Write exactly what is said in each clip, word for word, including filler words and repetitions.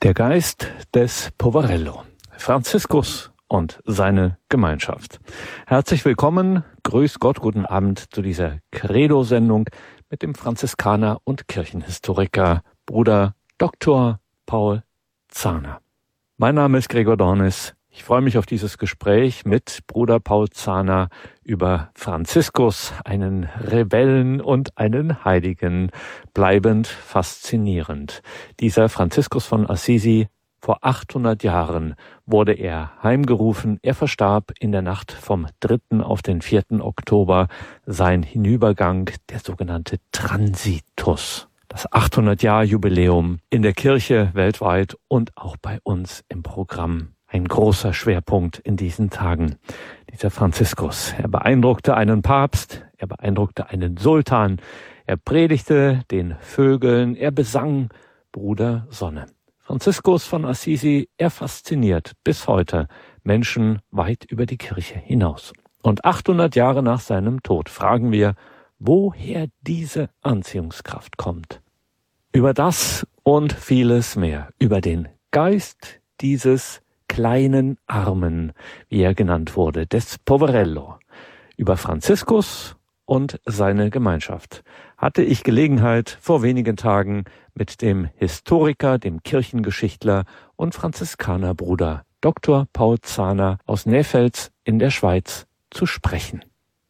Der Geist des Poverello, Franziskus und seine Gemeinschaft. Herzlich willkommen, grüß Gott, guten Abend zu dieser Credo-Sendung mit dem Franziskaner und Kirchenhistoriker Bruder Doktor Paul Zahner. Mein Name ist Gregor Dornis. Ich freue mich auf dieses Gespräch mit Bruder Paul Zahner über Franziskus, einen Rebellen und einen Heiligen, bleibend faszinierend. Dieser Franziskus von Assisi, vor achthundert Jahren wurde er heimgerufen. Er verstarb in der Nacht vom dritten auf den vierten Oktober. Sein Hinübergang, der sogenannte Transitus. Das achthundert-Jahr-Jubiläum in der Kirche weltweit und auch bei uns im Programm. Ein großer Schwerpunkt in diesen Tagen. Dieser Franziskus, er beeindruckte einen Papst, er beeindruckte einen Sultan, er predigte den Vögeln, er besang Bruder Sonne. Franziskus von Assisi, er fasziniert bis heute Menschen weit über die Kirche hinaus. Und achthundert Jahre nach seinem Tod fragen wir, woher diese Anziehungskraft kommt. Über das und vieles mehr, über den Geist dieses kleinen Armen, wie er genannt wurde, des Poverello. Über Franziskus und seine Gemeinschaft hatte ich Gelegenheit, vor wenigen Tagen mit dem Historiker, dem Kirchengeschichtler und Franziskanerbruder Doktor Paul Zahner aus Näfels in der Schweiz zu sprechen.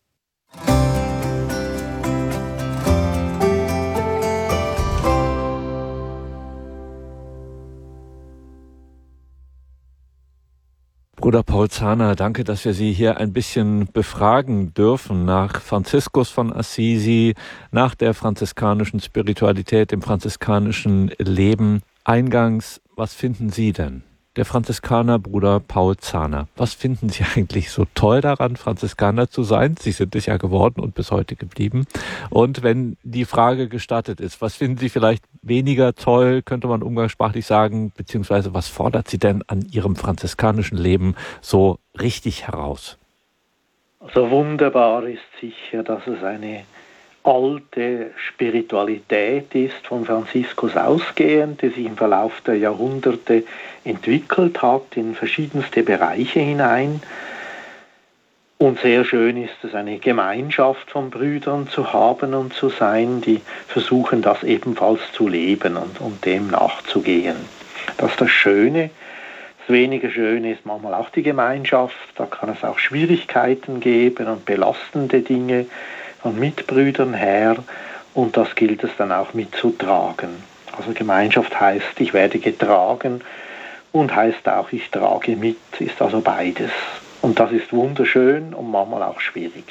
Bruder Paul Zahner, danke, dass wir Sie hier ein bisschen befragen dürfen nach Franziskus von Assisi, nach der franziskanischen Spiritualität, dem franziskanischen Leben. Eingangs, was finden Sie denn? Der Franziskaner Bruder Paul Zahner. Was finden Sie eigentlich so toll daran, Franziskaner zu sein? Sie sind es ja geworden und bis heute geblieben. Und wenn die Frage gestattet ist, was finden Sie vielleicht weniger toll, könnte man umgangssprachlich sagen, beziehungsweise was fordert Sie denn an Ihrem franziskanischen Leben so richtig heraus? Also wunderbar ist sicher, dass es eine alte Spiritualität ist, von Franziskus ausgehend, die sich im Verlauf der Jahrhunderte entwickelt hat, in verschiedenste Bereiche hinein. Und sehr schön ist es, eine Gemeinschaft von Brüdern zu haben und zu sein, die versuchen, das ebenfalls zu leben und, und dem nachzugehen. Das ist das Schöne. Das weniger Schöne ist manchmal auch die Gemeinschaft. Da kann es auch Schwierigkeiten geben und belastende Dinge von Mitbrüdern her, und das gilt es dann auch mitzutragen. Also Gemeinschaft heißt, ich werde getragen, und heißt auch, ich trage mit, ist also beides. Und das ist wunderschön und manchmal auch schwierig.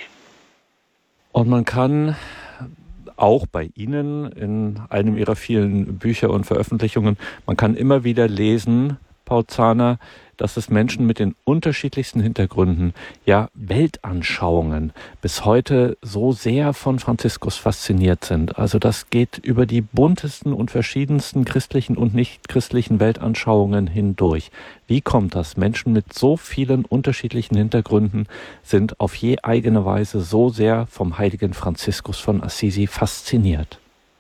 Und man kann auch bei Ihnen in einem Ihrer vielen Bücher und Veröffentlichungen, man kann immer wieder lesen, Paul Zahner, dass es Menschen mit den unterschiedlichsten Hintergründen, ja Weltanschauungen, bis heute so sehr von Franziskus fasziniert sind. Also das geht über die buntesten und verschiedensten christlichen und nichtchristlichen Weltanschauungen hindurch. Wie kommt das? Menschen mit so vielen unterschiedlichen Hintergründen sind auf je eigene Weise so sehr vom heiligen Franziskus von Assisi fasziniert.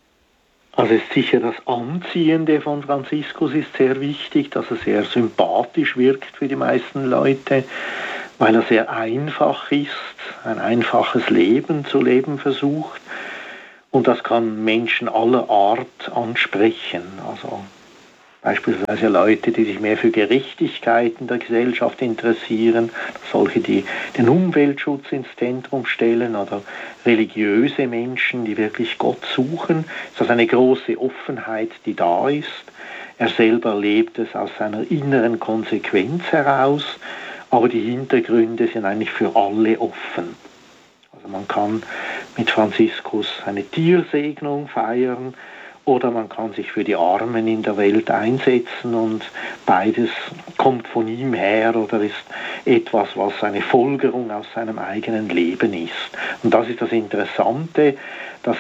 Also ist sicher das Anziehende von Franziskus ist sehr wichtig, dass er sehr sympathisch wirkt für die meisten Leute, weil er sehr einfach ist, ein einfaches Leben zu leben versucht, und das kann Menschen aller Art ansprechen. Also beispielsweise Leute, die sich mehr für Gerechtigkeit in der Gesellschaft interessieren, solche, die den Umweltschutz ins Zentrum stellen, oder religiöse Menschen, die wirklich Gott suchen. Es ist eine große Offenheit, die da ist. Er selber lebt es aus seiner inneren Konsequenz heraus, aber die Hintergründe sind eigentlich für alle offen. Also man kann mit Franziskus eine Tiersegnung feiern, oder man kann sich für die Armen in der Welt einsetzen, und beides kommt von ihm her oder ist etwas, was eine Folgerung aus seinem eigenen Leben ist. Und das ist das Interessante, dass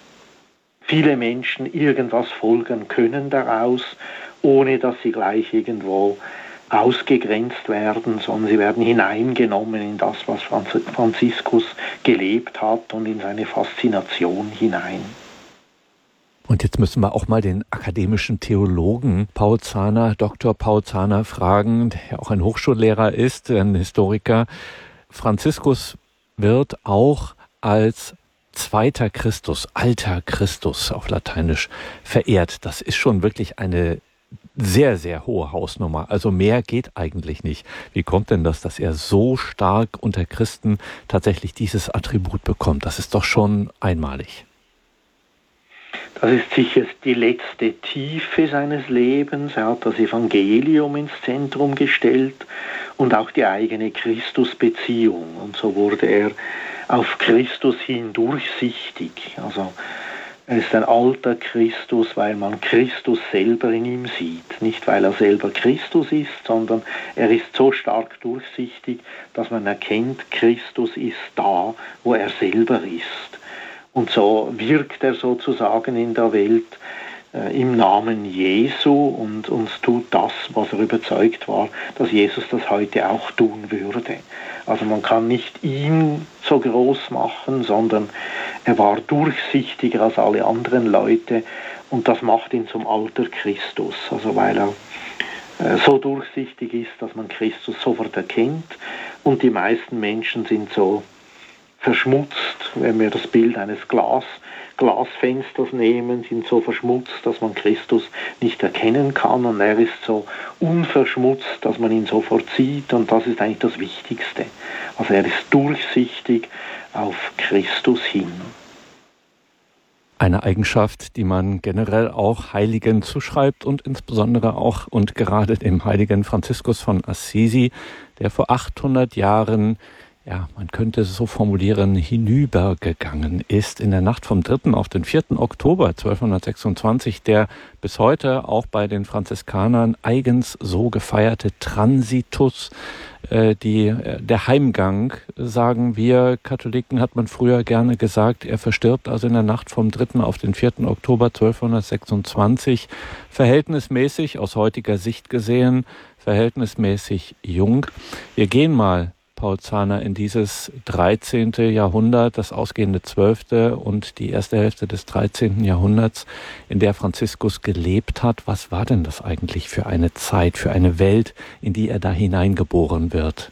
viele Menschen irgendwas folgern können daraus, ohne dass sie gleich irgendwo ausgegrenzt werden, sondern sie werden hineingenommen in das, was Franziskus gelebt hat, und in seine Faszination hinein. Und jetzt müssen wir auch mal den akademischen Theologen Paul Zahner, Doktor Paul Zahner fragen, der ja auch ein Hochschullehrer ist, ein Historiker. Franziskus wird auch als zweiter Christus, alter Christus auf Lateinisch verehrt. Das ist schon wirklich eine sehr, sehr hohe Hausnummer. Also mehr geht eigentlich nicht. Wie kommt denn das, dass er so stark unter Christen tatsächlich dieses Attribut bekommt? Das ist doch schon einmalig. Das ist sicher die letzte Tiefe seines Lebens. Er hat das Evangelium ins Zentrum gestellt und auch die eigene Christusbeziehung. Und so wurde er auf Christus hin durchsichtig. Also er ist ein alter Christus, weil man Christus selber in ihm sieht. Nicht, weil er selber Christus ist, sondern er ist so stark durchsichtig, dass man erkennt, Christus ist da, wo er selber ist. Und so wirkt er sozusagen in der Welt äh, im Namen Jesu und, und tut das, was er überzeugt war, dass Jesus das heute auch tun würde. Also man kann nicht ihn so groß machen, sondern er war durchsichtiger als alle anderen Leute und das macht ihn zum alter Christus. Also weil er äh, so durchsichtig ist, dass man Christus sofort erkennt und die meisten Menschen sind so verschmutzt, wenn wir das Bild eines Glas, Glasfensters nehmen, sind so verschmutzt, dass man Christus nicht erkennen kann und er ist so unverschmutzt, dass man ihn sofort sieht und das ist eigentlich das Wichtigste. Also er ist durchsichtig auf Christus hin. Eine Eigenschaft, die man generell auch Heiligen zuschreibt und insbesondere auch und gerade dem heiligen Franziskus von Assisi, der vor achthundert Jahren, ja, man könnte es so formulieren, hinübergegangen ist in der Nacht vom dritten auf den vierten Oktober zwölfhundertsechsundzwanzig, der bis heute auch bei den Franziskanern eigens so gefeierte Transitus, äh, die, äh, der Heimgang, sagen wir Katholiken, hat man früher gerne gesagt, er verstirbt also in der Nacht vom dritten auf den vierten Oktober zwölfhundertsechsundzwanzig, verhältnismäßig, aus heutiger Sicht gesehen, verhältnismäßig jung. Wir gehen mal, Paul Zahner, in dieses dreizehnte Jahrhundert, das ausgehende zwölfte und die erste Hälfte des dreizehnten Jahrhunderts, in der Franziskus gelebt hat. Was war denn das eigentlich für eine Zeit, für eine Welt, in die er da hineingeboren wird?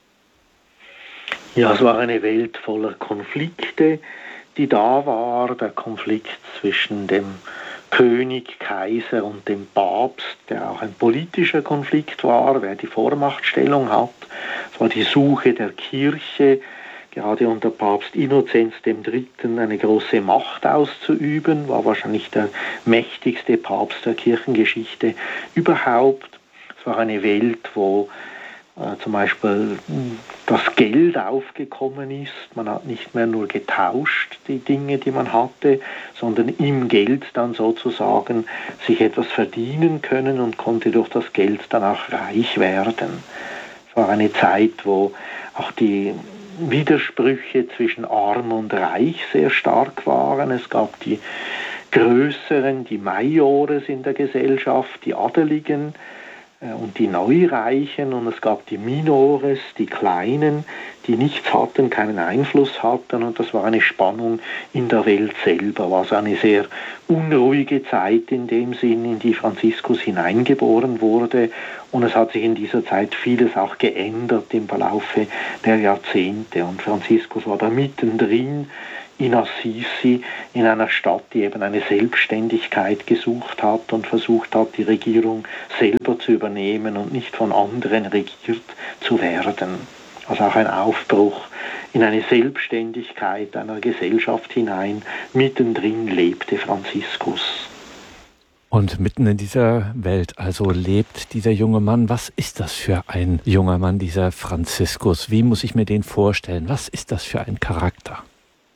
Ja, es war eine Welt voller Konflikte, die da war. Der Konflikt zwischen dem König, Kaiser und dem Papst, der auch ein politischer Konflikt war, wer die Vormachtstellung hat. Es war die Suche der Kirche, gerade unter Papst Innozenz dem Dritten eine große Macht auszuüben, war wahrscheinlich der mächtigste Papst der Kirchengeschichte überhaupt. Es war eine Welt, wo äh, zum Beispiel das Geld aufgekommen ist. Man hat nicht mehr nur getauscht, die Dinge, die man hatte, sondern im Geld dann sozusagen sich etwas verdienen können und konnte durch das Geld dann auch reich werden. Es war eine Zeit, wo auch die Widersprüche zwischen Arm und Reich sehr stark waren. Es gab die Größeren, die Maiores in der Gesellschaft, die Adeligen und die Neureichen, und es gab die Minores, die Kleinen, die nichts hatten, keinen Einfluss hatten, und das war eine Spannung in der Welt selber. War also eine sehr unruhige Zeit in dem Sinn, in die Franziskus hineingeboren wurde, und es hat sich in dieser Zeit vieles auch geändert im Verlaufe der Jahrzehnte, und Franziskus war da mittendrin in Assisi, in einer Stadt, die eben eine Selbstständigkeit gesucht hat und versucht hat, die Regierung selber zu übernehmen und nicht von anderen regiert zu werden. Also auch ein Aufbruch in eine Selbstständigkeit einer Gesellschaft hinein. Mittendrin lebte Franziskus. Und mitten in dieser Welt also lebt dieser junge Mann. Was ist das für ein junger Mann, dieser Franziskus? Wie muss ich mir den vorstellen? Was ist das für ein Charakter?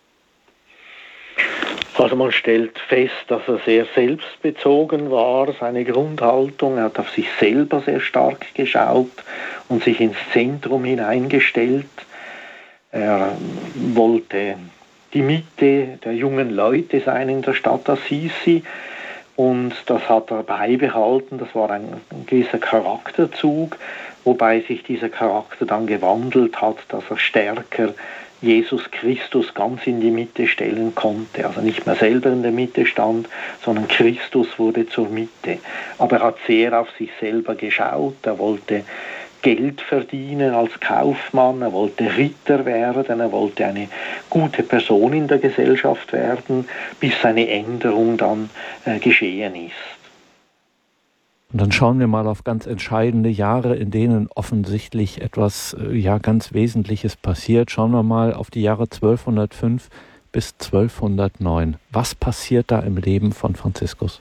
Also man stellt fest, dass er sehr selbstbezogen war, seine Grundhaltung. Er hat auf sich selber sehr stark geschaut und sich ins Zentrum hineingestellt. Er wollte die Mitte der jungen Leute sein in der Stadt Assisi, und das hat er beibehalten. Das war ein gewisser Charakterzug, wobei sich dieser Charakter dann gewandelt hat, dass er stärker Jesus Christus ganz in die Mitte stellen konnte. Also nicht mehr selber in der Mitte stand, sondern Christus wurde zur Mitte. Aber er hat sehr auf sich selber geschaut. Er wollte Geld verdienen als Kaufmann, er wollte Ritter werden, er wollte eine gute Person in der Gesellschaft werden, bis seine Änderung dann äh, geschehen ist. Und dann schauen wir mal auf ganz entscheidende Jahre, in denen offensichtlich etwas ja ganz Wesentliches passiert. Schauen wir mal auf die Jahre zwölfhundertfünf bis zwölfhundertneun. Was passiert da im Leben von Franziskus?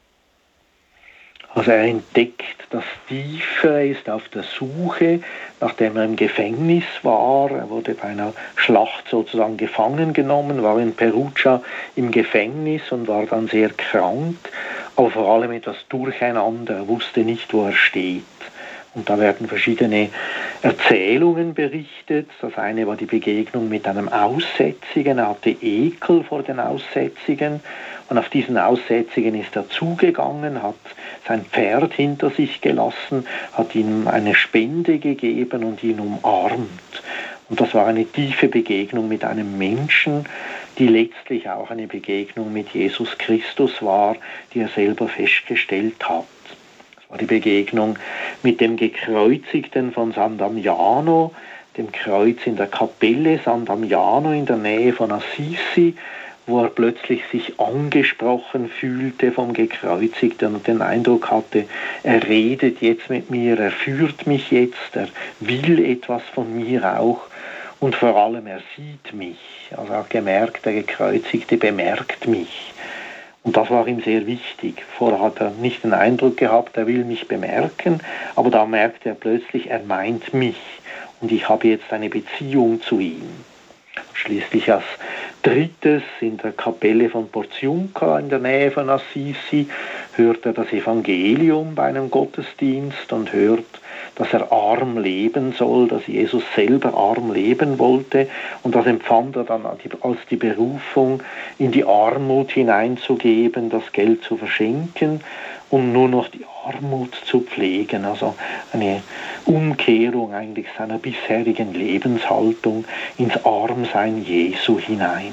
Also er entdeckt das Tiefe, er ist auf der Suche, nachdem er im Gefängnis war. Er wurde bei einer Schlacht sozusagen gefangen genommen, war in Perugia im Gefängnis und war dann sehr krank, aber vor allem etwas durcheinander. Er wusste nicht, wo er steht. Und da werden verschiedene Erzählungen berichtet. Das eine war die Begegnung mit einem Aussätzigen. Er hatte Ekel vor den Aussätzigen. Und auf diesen Aussätzigen ist er zugegangen, hat sein Pferd hinter sich gelassen, hat ihm eine Spende gegeben und ihn umarmt. Und das war eine tiefe Begegnung mit einem Menschen, die letztlich auch eine Begegnung mit Jesus Christus war, die er selber festgestellt hat. Das war die Begegnung mit dem Gekreuzigten von San Damiano, dem Kreuz in der Kapelle San Damiano in der Nähe von Assisi, wo er plötzlich sich angesprochen fühlte vom Gekreuzigten und den Eindruck hatte, er redet jetzt mit mir, er führt mich jetzt, er will etwas von mir auch und vor allem er sieht mich. Also er hat gemerkt, der Gekreuzigte bemerkt mich. Und das war ihm sehr wichtig. Vorher hat er nicht den Eindruck gehabt, er will mich bemerken, aber da merkt er plötzlich, er meint mich und ich habe jetzt eine Beziehung zu ihm. Schließlich als drittes in der Kapelle von Porziunca in der Nähe von Assisi hört er das Evangelium bei einem Gottesdienst und hört, dass er arm leben soll, dass Jesus selber arm leben wollte und das empfand er dann als die Berufung, in die Armut hineinzugeben, das Geld zu verschenken und nur noch die Armut zu pflegen, also eine Umkehrung eigentlich seiner bisherigen Lebenshaltung ins Armsein Jesu hinein.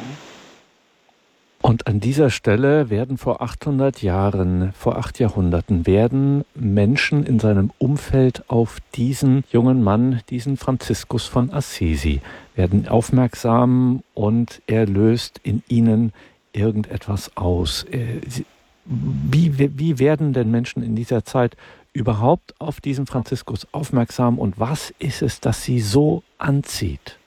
Und an dieser Stelle werden vor achthundert Jahren, vor acht Jahrhunderten, werden Menschen in seinem Umfeld auf diesen jungen Mann, diesen Franziskus von Assisi, werden aufmerksam und er löst in ihnen irgendetwas aus. Wie, wie werden denn Menschen in dieser Zeit überhaupt auf diesen Franziskus aufmerksam und was ist es, das sie so anzieht?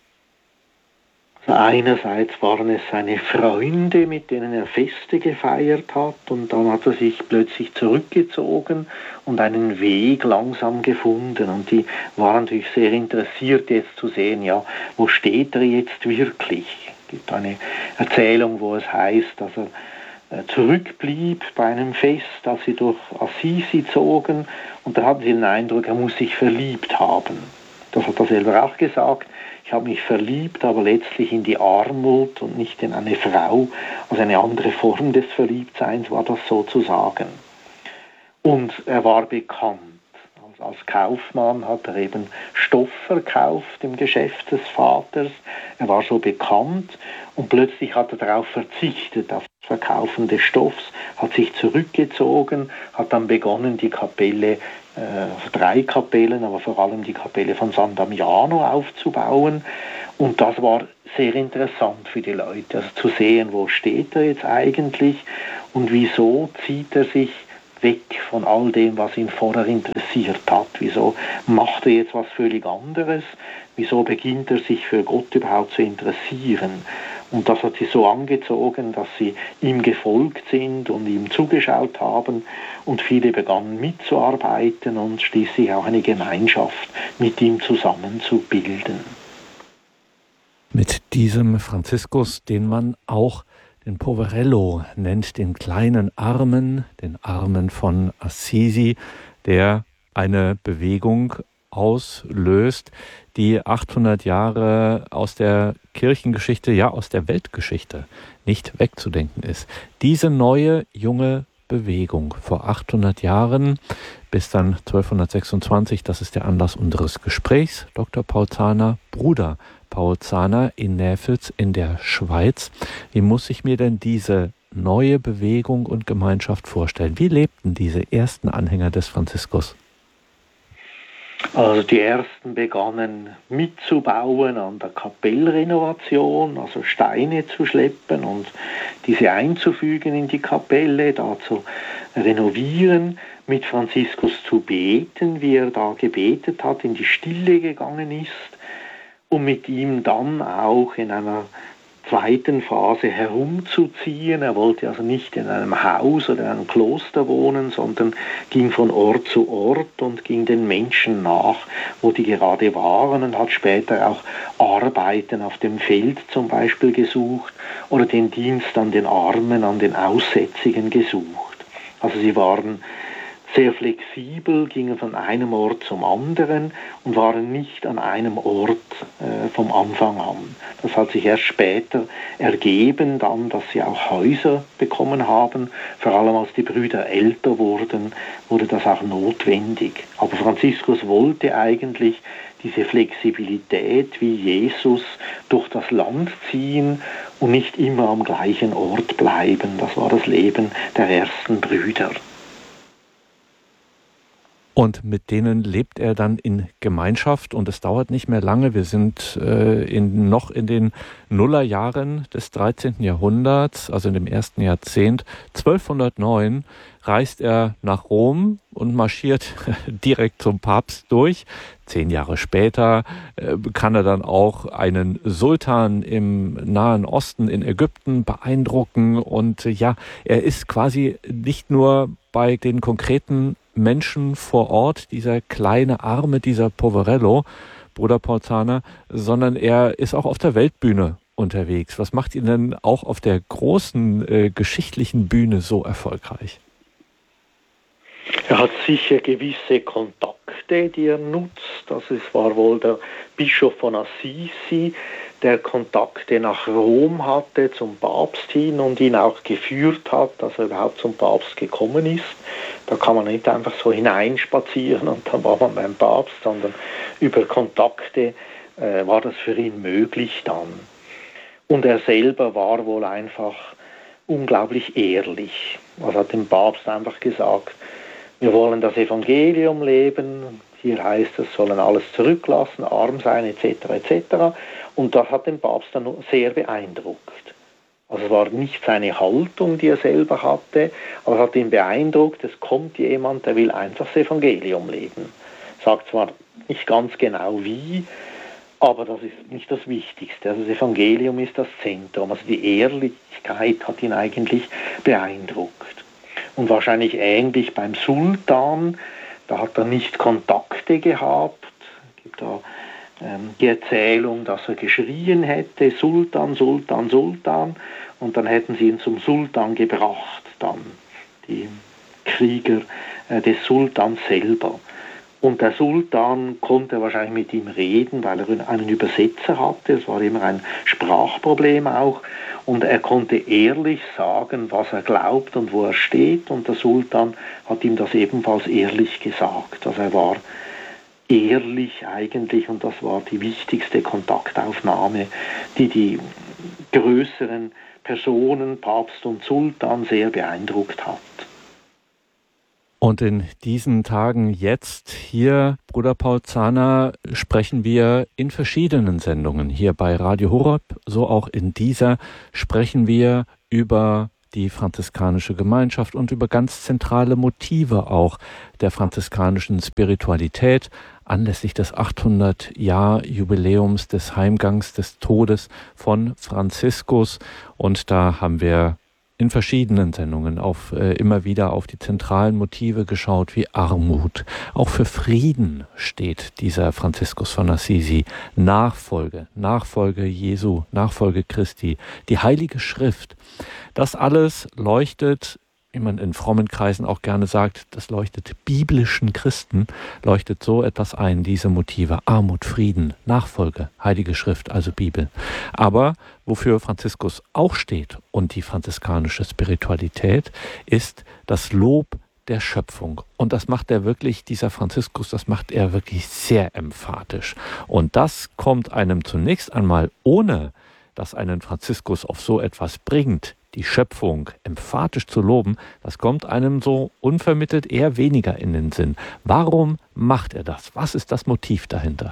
Einerseits waren es seine Freunde, mit denen er Feste gefeiert hat und dann hat er sich plötzlich zurückgezogen und einen Weg langsam gefunden und die waren natürlich sehr interessiert jetzt zu sehen, ja, wo steht er jetzt wirklich? Es gibt eine Erzählung, wo es heißt, dass er zurückblieb bei einem Fest, als sie durch Assisi zogen und da hatten sie den Eindruck, er muss sich verliebt haben. Das hat er selber auch gesagt. Ich habe mich verliebt, aber letztlich in die Armut und nicht in eine Frau. Also eine andere Form des Verliebtseins war das sozusagen. Und er war bekannt. Also als Kaufmann hat er eben Stoff verkauft im Geschäft des Vaters. Er war so bekannt und plötzlich hat er darauf verzichtet, auf das Verkaufen des Stoffs, hat sich zurückgezogen, hat dann begonnen, die Kapelle äh, drei Kapellen, aber vor allem die Kapelle von San Damiano aufzubauen. Und das war sehr interessant für die Leute, also zu sehen, wo steht er jetzt eigentlich und wieso zieht er sich weg von all dem, was ihn vorher interessiert hat. Wieso macht er jetzt was völlig anderes? Wieso beginnt er sich für Gott überhaupt zu interessieren? Und das hat sie so angezogen, dass sie ihm gefolgt sind und ihm zugeschaut haben und viele begannen mitzuarbeiten und schließlich auch eine Gemeinschaft mit ihm zusammen zu bilden. Mit diesem Franziskus, den man auch den Poverello nennt, den kleinen Armen, den Armen von Assisi, der eine Bewegung auslöst, die achthundert Jahre aus der Kirchengeschichte, ja aus der Weltgeschichte nicht wegzudenken ist. Diese neue, junge Bewegung vor achthundert Jahren bis dann zwölfhundertsechsundzwanzig, das ist der Anlass unseres Gesprächs, Doktor Paul Zahner, Bruder Paul Zahner in Näfels in der Schweiz. Wie muss ich mir denn diese neue Bewegung und Gemeinschaft vorstellen? Wie lebten diese ersten Anhänger des Franziskus? Also die ersten begannen mitzubauen an der Kapellrenovation, also Steine zu schleppen und diese einzufügen in die Kapelle, da zu renovieren, mit Franziskus zu beten, wie er da gebetet hat, in die Stille gegangen ist, um mit ihm dann auch in einer zweiten Phase herumzuziehen. Er wollte also nicht in einem Haus oder in einem Kloster wohnen, sondern ging von Ort zu Ort und ging den Menschen nach, wo die gerade waren, und hat später auch Arbeiten auf dem Feld zum Beispiel gesucht oder den Dienst an den Armen, an den Aussätzigen gesucht. Also sie waren sehr flexibel, gingen von einem Ort zum anderen und waren nicht an einem Ort äh, vom Anfang an. Das hat sich erst später ergeben, dann, dass sie auch Häuser bekommen haben. Vor allem als die Brüder älter wurden, wurde das auch notwendig. Aber Franziskus wollte eigentlich diese Flexibilität wie Jesus durch das Land ziehen und nicht immer am gleichen Ort bleiben. Das war das Leben der ersten Brüder. Und mit denen lebt er dann in Gemeinschaft und es dauert nicht mehr lange. Wir sind äh, in, noch in den Nullerjahren des dreizehnten Jahrhunderts, also in dem ersten Jahrzehnt. zwölfhundertneun reist er nach Rom und marschiert direkt zum Papst durch. Zehn Jahre später äh, kann er dann auch einen Sultan im Nahen Osten in Ägypten beeindrucken. Und äh, ja, er ist quasi nicht nur bei den konkreten Menschen vor Ort, dieser kleine Arme, dieser Poverello, Bruder Paul Zahner, sondern er ist auch auf der Weltbühne unterwegs. Was macht ihn denn auch auf der großen äh, geschichtlichen Bühne so erfolgreich? Er hat sicher gewisse Kontakte, die er nutzt. Das war wohl der Bischof von Assisi, der Kontakte nach Rom hatte, zum Papst hin und ihn auch geführt hat, dass er überhaupt zum Papst gekommen ist. Da kann man nicht einfach so hineinspazieren und dann war man beim Papst, sondern über Kontakte äh, war das für ihn möglich dann. Und er selber war wohl einfach unglaublich ehrlich. Er hat dem Papst einfach gesagt, wir wollen das Evangelium leben, hier heißt es, sollen alles zurücklassen, arm sein, et cetera et cetera. Und das hat den Papst dann sehr beeindruckt. Also es war nicht seine Haltung, die er selber hatte, aber es hat ihn beeindruckt, es kommt jemand, der will einfach das Evangelium leben. Sagt zwar nicht ganz genau wie, aber das ist nicht das Wichtigste. Also das Evangelium ist das Zentrum. Also die Ehrlichkeit hat ihn eigentlich beeindruckt. Und wahrscheinlich ähnlich beim Sultan, da hat er nicht Kontakte gehabt. Es gibt da ähm, die Erzählung, dass er geschrien hätte, Sultan, Sultan, Sultan. Und dann hätten sie ihn zum Sultan gebracht, dann die Krieger äh, des Sultans selber. Und der Sultan konnte wahrscheinlich mit ihm reden, weil er einen Übersetzer hatte. Es war immer ein Sprachproblem auch. Und er konnte ehrlich sagen, was er glaubt und wo er steht. Und der Sultan hat ihm das ebenfalls ehrlich gesagt. Also er war ehrlich eigentlich und das war die wichtigste Kontaktaufnahme, die die größeren Personen, Papst und Sultan, sehr beeindruckt hat. Und in diesen Tagen jetzt hier, Bruder Paul Zahner, sprechen wir in verschiedenen Sendungen. Hier bei Radio Horeb, so auch in dieser, sprechen wir über die franziskanische Gemeinschaft und über ganz zentrale Motive auch der franziskanischen Spiritualität anlässlich des achthundert-Jahr-Jubiläums des Heimgangs des Todes von Franziskus. Und da haben wir in verschiedenen Sendungen auf äh, immer wieder auf die zentralen Motive geschaut, wie Armut. Auch für Frieden steht dieser Franziskus von Assisi. Nachfolge, Nachfolge Jesu, Nachfolge Christi, die Heilige Schrift. Das alles leuchtet wie man in frommen Kreisen auch gerne sagt, das leuchtet biblischen Christen, leuchtet so etwas ein, diese Motive: Armut, Frieden, Nachfolge, Heilige Schrift, also Bibel. Aber wofür Franziskus auch steht und die franziskanische Spiritualität, ist das Lob der Schöpfung. Und das macht er wirklich, dieser Franziskus, das macht er wirklich sehr emphatisch. Und das kommt einem zunächst einmal, ohne dass einen Franziskus auf so etwas bringt, die Schöpfung emphatisch zu loben, das kommt einem so unvermittelt eher weniger in den Sinn. Warum macht er das? Was ist das Motiv dahinter?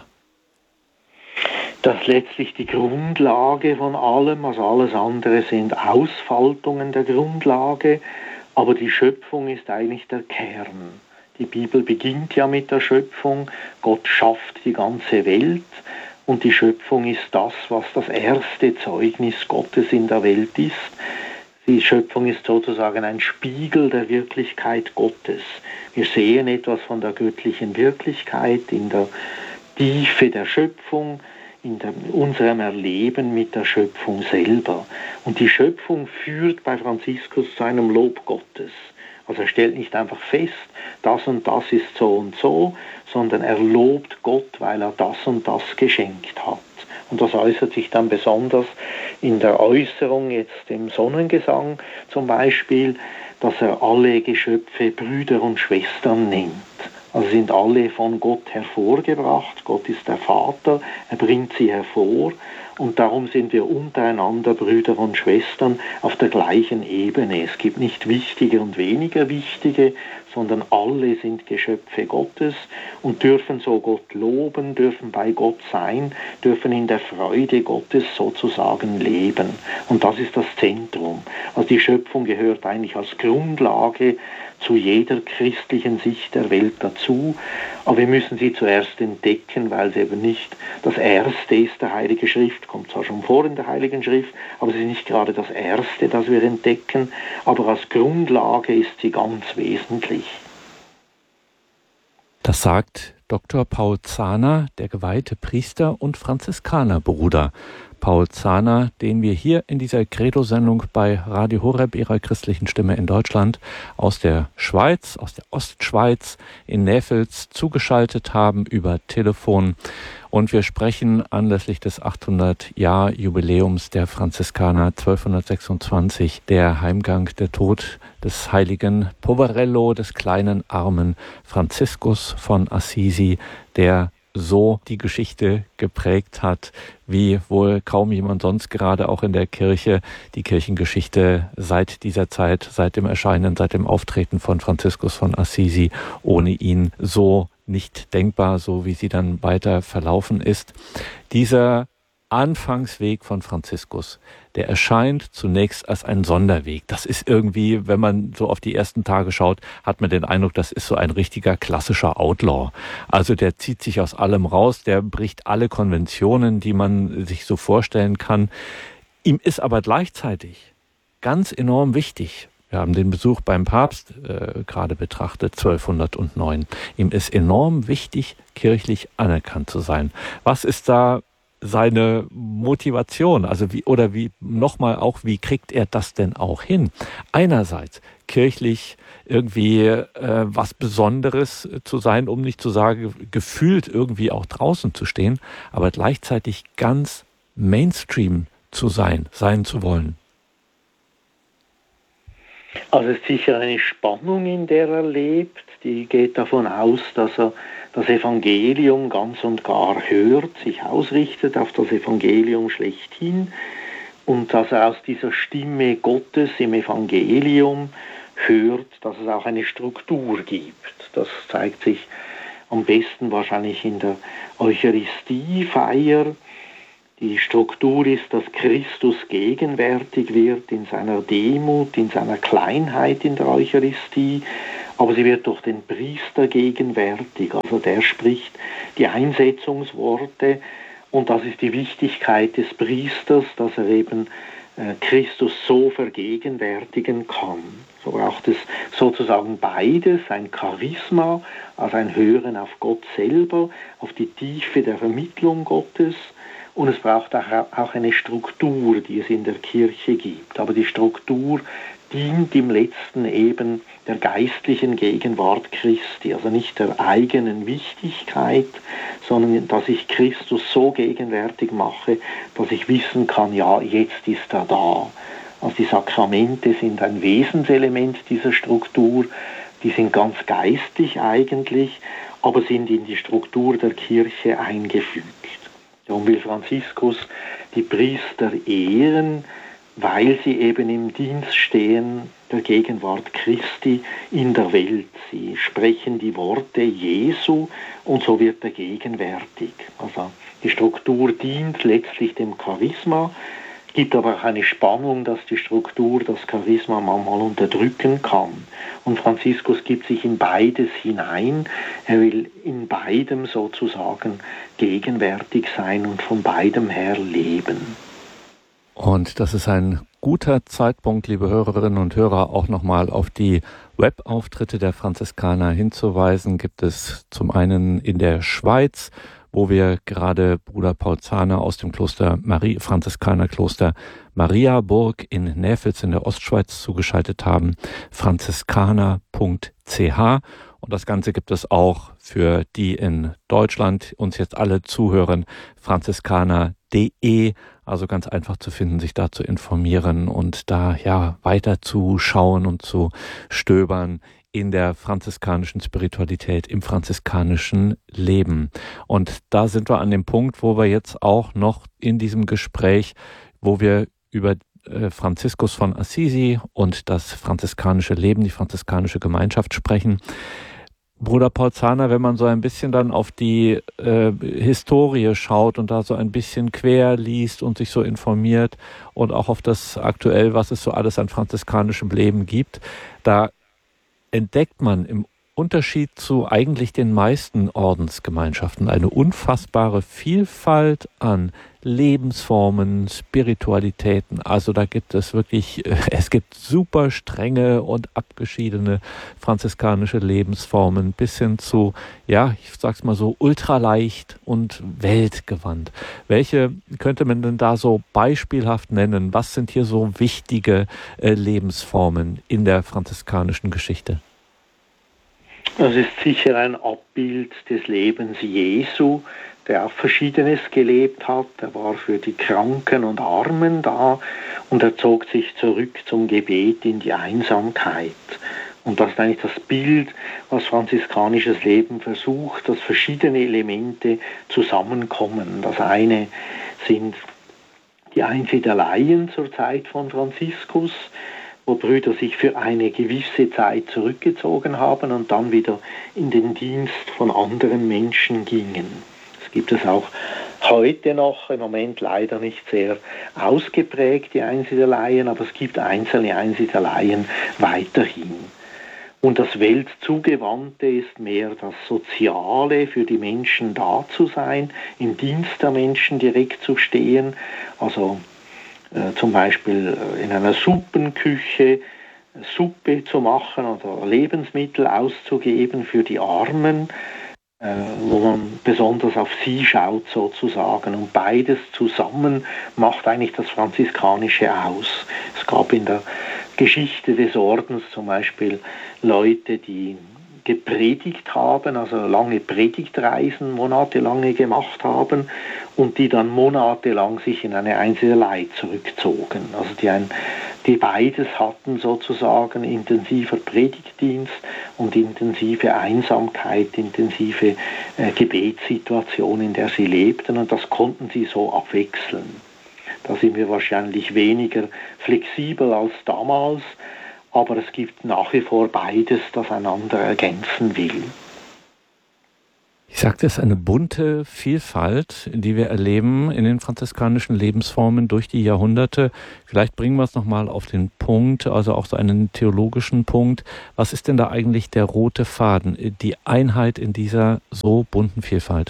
Das ist letztlich die Grundlage von allem, also alles andere sind Ausfaltungen der Grundlage, aber die Schöpfung ist eigentlich der Kern. Die Bibel beginnt ja mit der Schöpfung, Gott schafft die ganze Welt und die Schöpfung ist das, was das erste Zeugnis Gottes in der Welt ist. Die Schöpfung ist sozusagen ein Spiegel der Wirklichkeit Gottes. Wir sehen etwas von der göttlichen Wirklichkeit in der Tiefe der Schöpfung, in der, unserem Erleben mit der Schöpfung selber. Und die Schöpfung führt bei Franziskus zu einem Lob Gottes. Also er stellt nicht einfach fest, das und das ist so und so, sondern er lobt Gott, weil er das und das geschenkt hat. Und das äußert sich dann besonders in der Äußerung, jetzt im Sonnengesang zum Beispiel, dass er alle Geschöpfe Brüder und Schwestern nennt. Also sind alle von Gott hervorgebracht. Gott ist der Vater, er bringt sie hervor und darum sind wir untereinander Brüder und Schwestern auf der gleichen Ebene. Es gibt nicht wichtige und weniger wichtige, sondern alle sind Geschöpfe Gottes und dürfen so Gott loben, dürfen bei Gott sein, dürfen in der Freude Gottes sozusagen leben. Und das ist das Zentrum. Also die Schöpfung gehört eigentlich als Grundlage zu jeder christlichen Sicht der Welt dazu, aber wir müssen sie zuerst entdecken, weil es eben nicht das Erste ist der Heiligen Schrift, kommt zwar schon vor in der Heiligen Schrift, aber es ist nicht gerade das Erste, das wir entdecken, aber als Grundlage ist sie ganz wesentlich. Das sagt Doktor Paul Zahner, der geweihte Priester und Franziskanerbruder. Paul Zahner, den wir hier in dieser Credo-Sendung bei Radio Horeb, ihrer christlichen Stimme in Deutschland, aus der Schweiz, aus der Ostschweiz in Näfels zugeschaltet haben über Telefon. Und wir sprechen anlässlich des achthundert-Jahr-Jubiläums der Franziskaner zwölfhundertsechsundzwanzig, der Heimgang, der Tod des heiligen Poverello, des kleinen armen Franziskus von Assisi, der so die Geschichte geprägt hat, wie wohl kaum jemand sonst, gerade auch in der Kirche, die Kirchengeschichte seit dieser Zeit, seit dem Erscheinen, seit dem Auftreten von Franziskus von Assisi, ohne ihn so nicht denkbar, so wie sie dann weiter verlaufen ist. Dieser Anfangsweg von Franziskus, der erscheint zunächst als ein Sonderweg. Das ist irgendwie, wenn man so auf die ersten Tage schaut, hat man den Eindruck, das ist so ein richtiger klassischer Outlaw. Also der zieht sich aus allem raus, der bricht alle Konventionen, die man sich so vorstellen kann. Ihm ist aber gleichzeitig ganz enorm wichtig, wir haben den Besuch beim Papst äh, gerade betrachtet, zwölfhundertneun. Ihm ist enorm wichtig, kirchlich anerkannt zu sein. Was ist da seine Motivation? Also wie, oder wie, nochmal auch, wie kriegt er das denn auch hin? Einerseits kirchlich irgendwie äh, was Besonderes zu sein, um nicht zu sagen, gefühlt irgendwie auch draußen zu stehen, aber gleichzeitig ganz Mainstream zu sein, sein zu wollen. Also es ist sicher eine Spannung, in der er lebt, die geht davon aus, dass er das Evangelium ganz und gar hört, sich ausrichtet auf das Evangelium schlechthin und dass er aus dieser Stimme Gottes im Evangelium hört, dass es auch eine Struktur gibt. Das zeigt sich am besten wahrscheinlich in der Eucharistiefeier. Die Struktur ist, dass Christus gegenwärtig wird in seiner Demut, in seiner Kleinheit in der Eucharistie, aber sie wird durch den Priester gegenwärtig, also der spricht die Einsetzungsworte und das ist die Wichtigkeit des Priesters, dass er eben äh, Christus so vergegenwärtigen kann. So braucht es sozusagen beides, ein Charisma, also ein Hören auf Gott selber, auf die Tiefe der Vermittlung Gottes. Und es braucht auch eine Struktur, die es in der Kirche gibt. Aber die Struktur, dient im letzten eben der geistlichen Gegenwart Christi, also nicht der eigenen Wichtigkeit, sondern dass ich Christus so gegenwärtig mache, dass ich wissen kann, ja, jetzt ist er da. Also die Sakramente sind ein Wesenselement dieser Struktur, die sind ganz geistig eigentlich, aber sind in die Struktur der Kirche eingefügt. Darum will Franziskus die Priester ehren, weil sie eben im Dienst stehen der Gegenwart Christi in der Welt. Sie sprechen die Worte Jesu und so wird er gegenwärtig. Also die Struktur dient letztlich dem Charisma, gibt aber auch eine Spannung, dass die Struktur das Charisma manchmal unterdrücken kann. Und Franziskus gibt sich in beides hinein. Er will in beidem sozusagen gegenwärtig sein und von beidem her leben. Und das ist ein guter Zeitpunkt, liebe Hörerinnen und Hörer, auch nochmal auf die Webauftritte der Franziskaner hinzuweisen. Gibt es zum einen in der Schweiz, wo wir gerade Bruder Paul Zahner aus dem Kloster Marie, Franziskanerkloster Mariaburg in Näfels in der Ostschweiz zugeschaltet haben, franziskaner punkt c h. Und das Ganze gibt es auch für die in Deutschland uns jetzt alle zuhören, franziskaner punkt de, also ganz einfach zu finden, sich da zu informieren und da ja weiter zu schauen und zu stöbern in der franziskanischen Spiritualität, im franziskanischen Leben. Und da sind wir an dem Punkt, wo wir jetzt auch noch in diesem Gespräch, wo wir über äh, Franziskus von Assisi und das franziskanische Leben, die franziskanische Gemeinschaft sprechen. Bruder Paul Zahner, wenn man so ein bisschen dann auf die äh, Historie schaut und da so ein bisschen quer liest und sich so informiert und auch auf das aktuell, was es so alles an franziskanischem Leben gibt, da entdeckt man im Unterschied zu eigentlich den meisten Ordensgemeinschaften eine unfassbare Vielfalt an Lebensformen, Spiritualitäten. Also da gibt es wirklich, es gibt super strenge und abgeschiedene franziskanische Lebensformen bis hin zu, ja, ich sag's mal so, ultraleicht und weltgewandt. Welche könnte man denn da so beispielhaft nennen? Was sind hier so wichtige äh, Lebensformen in der franziskanischen Geschichte? Das ist sicher ein Abbild des Lebens Jesu, der auch Verschiedenes gelebt hat. Er war für die Kranken und Armen da und er zog sich zurück zum Gebet in die Einsamkeit. Und das ist eigentlich das Bild, was franziskanisches Leben versucht, dass verschiedene Elemente zusammenkommen. Das eine sind die Einsiedeleien zur Zeit von Franziskus, wo Brüder sich für eine gewisse Zeit zurückgezogen haben und dann wieder in den Dienst von anderen Menschen gingen. Das gibt es auch heute noch, im Moment leider nicht sehr ausgeprägt, die Einsiedeleien, aber es gibt einzelne Einsiedeleien weiterhin. Und das Weltzugewandte ist mehr das Soziale, für die Menschen da zu sein, im Dienst der Menschen direkt zu stehen, also zum Beispiel in einer Suppenküche Suppe zu machen oder Lebensmittel auszugeben für die Armen, wo man besonders auf sie schaut sozusagen. Und beides zusammen macht eigentlich das Franziskanische aus. Es gab in der Geschichte des Ordens zum Beispiel Leute, die gepredigt haben, also lange Predigtreisen, monatelange gemacht haben und die dann monatelang sich in eine Einsiedelei zurückzogen. Also die, ein, die beides hatten sozusagen, intensiver Predigtdienst und intensive Einsamkeit, intensive äh, Gebetssituation, in der sie lebten und das konnten sie so abwechseln. Da sind wir wahrscheinlich weniger flexibel als damals, aber es gibt nach wie vor beides, das einander ergänzen will. Ich sagte, es ist eine bunte Vielfalt, die wir erleben in den franziskanischen Lebensformen durch die Jahrhunderte. Vielleicht bringen wir es nochmal auf den Punkt, also auch so einen theologischen Punkt. Was ist denn da eigentlich der rote Faden, die Einheit in dieser so bunten Vielfalt?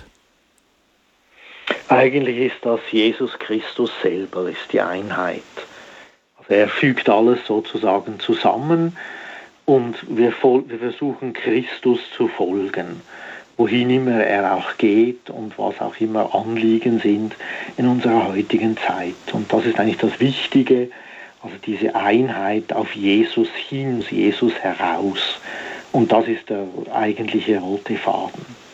Eigentlich ist das Jesus Christus selber, ist die Einheit. Er fügt alles sozusagen zusammen und wir, wir versuchen Christus zu folgen, wohin immer er auch geht und was auch immer Anliegen sind in unserer heutigen Zeit. Und das ist eigentlich das Wichtige. Also diese Einheit auf Jesus hin, Jesus heraus. Und das ist der eigentliche rote Faden.